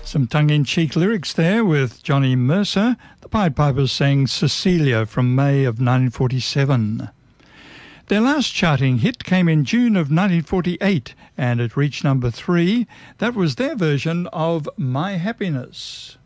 Some tongue-in-cheek lyrics there with Johnny Mercer. The Pied Pipers sang Cecilia from May of 1947. Their last charting hit came in June of 1948 and it reached number 3. That was their version of My Happiness.